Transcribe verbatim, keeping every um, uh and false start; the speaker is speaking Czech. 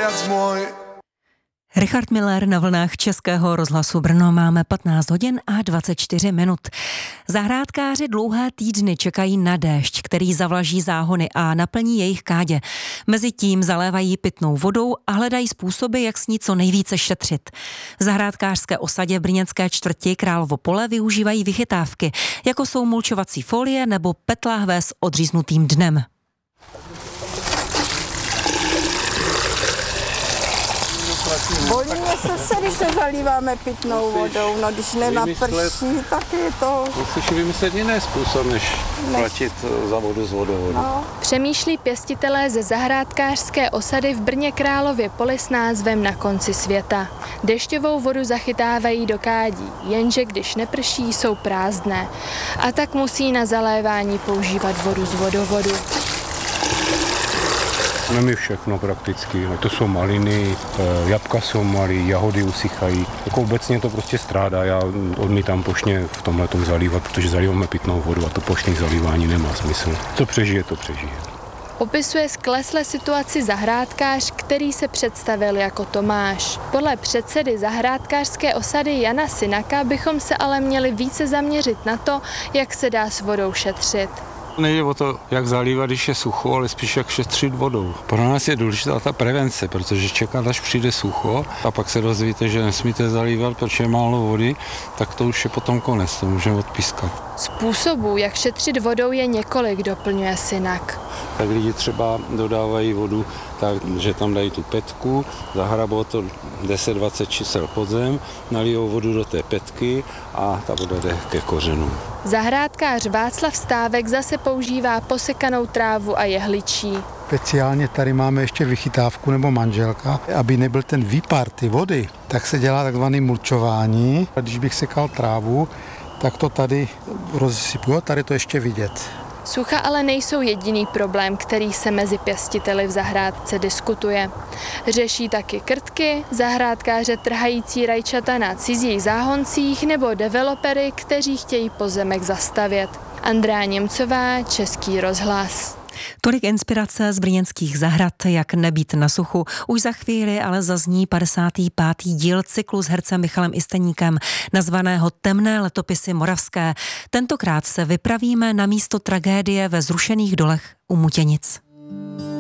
viac môj. Richard Miller na vlnách Českého rozhlasu Brno. Máme patnáct hodin a dvacet čtyři minut. Zahrádkáři dlouhé týdny čekají na déšť, který zavlaží záhony a naplní jejich kádě. Mezitím zalévají pitnou vodou a hledají způsoby, jak s ní co nejvíce šetřit. V zahrádkářské osadě v brněnské čtvrti Královo pole využívají vychytávky, jako jsou mulčovací folie nebo pet láhve s odříznutým dnem. Bolí mě srdce, když se zalíváme pitnou vodou, no když nenaprší, tak je to... Musíš vymyslet jiný způsob, než platit za vodu z vodovodu. No. Přemýšlí pěstitelé ze zahrádkářské osady v Brně Králově poli s názvem Na konci světa. Dešťovou vodu zachytávají do kádí, jenže když neprší, jsou prázdné. A tak musí na zalévání používat vodu z vodovodu. Máme všechno prakticky, to jsou maliny, jabka jsou malý, jahody usychají. Jako obecně to prostě strádá, já odmítám plošně v tomhletom zalívat, protože zalíváme pitnou vodu a to plošné zalívání nemá smysl. Co přežije, to přežije. Popisuje skleslé situaci zahrádkář, který se představil jako Tomáš. Podle předsedy zahrádkářské osady Jana Synaka bychom se ale měli více zaměřit na to, jak se dá s vodou šetřit. Nejde o to, jak zalívat, když je sucho, ale spíš jak šetřit vodou. Pro nás je důležitá ta prevence, protože čekat, až přijde sucho a pak se dozvíte, že nesmíte zalívat, protože je málo vody, tak to už je potom konec, to můžeme odpískat. Způsobů, jak šetřit vodou, je několik, doplňuje Synak. Tak lidi třeba dodávají vodu tak, že tam dají tu petku, zahrabou to deset dvacet čísel pod zem, nalijou vodu do té petky a ta voda jde ke kořenům. Zahrádkář Václav Stávek zase používá posekanou trávu a jehličí. Speciálně tady máme ještě vychytávku nebo manželka. Aby nebyl ten výpar ty vody, tak se dělá takzvané mulčování. Když bych sekal trávu, tak to tady rozsypuju, tady to ještě vidět. Sucha ale nejsou jediný problém, který se mezi pěstiteli v zahrádce diskutuje. Řeší taky krtky, zahrádkáře trhající rajčata na cizích záhoncích nebo developery, kteří chtějí pozemek zastavět. Andrea Němcová, Český rozhlas. Tolik inspirace z brněnských zahrad, jak nebýt na suchu. Už za chvíli ale zazní padesátý pátý díl cyklu s hercem Michalem Isteníkem, nazvaného Temné letopisy moravské. Tentokrát se vypravíme na místo tragédie ve zrušených dolech u Mutěnic.